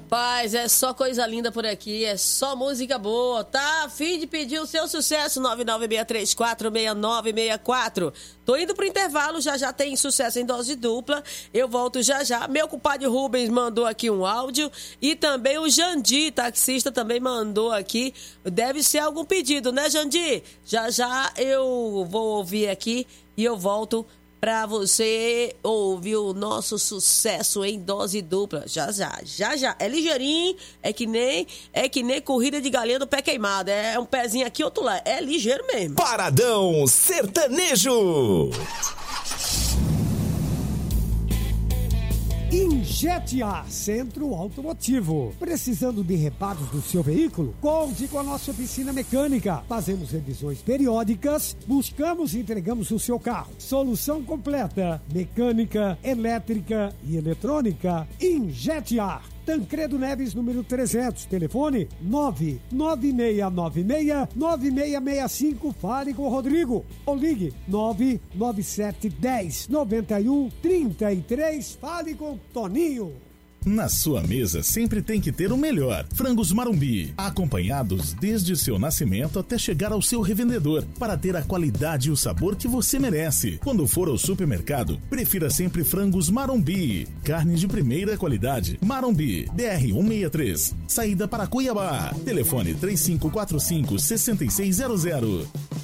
Rapaz, é só coisa linda por aqui, é só música boa, tá? A fim de pedir o seu sucesso, 996346964. Tô indo pro intervalo, já tem sucesso em dose dupla, eu volto já. Meu compadre Rubens mandou aqui um áudio e também o Jandir, taxista, também mandou aqui. Deve ser algum pedido, né, Jandir? Já eu vou ouvir aqui e eu volto pra você ouvir o nosso sucesso em dose dupla. Já. É ligeirinho, é que nem corrida de galinha do pé queimado. É um pezinho aqui, outro lá. É ligeiro mesmo. Paradão Sertanejo. Injetia Centro Automotivo. Precisando de reparos do seu veículo? Conte com a nossa oficina mecânica. Fazemos revisões periódicas, buscamos e entregamos o seu carro. Solução completa: mecânica, elétrica e eletrônica. Injetia. Tancredo Neves, número 300, telefone 99696-9665, fale com o Rodrigo, ou ligue 99710-9133, fale com o Toninho. Na sua mesa sempre tem que ter o melhor. Frangos Marumbi, acompanhados desde seu nascimento até chegar ao seu revendedor, para ter a qualidade e o sabor que você merece. Quando for ao supermercado, prefira sempre Frangos Marumbi. Carne de primeira qualidade. Marumbi, BR-163, saída para Cuiabá. Telefone 3545-6600.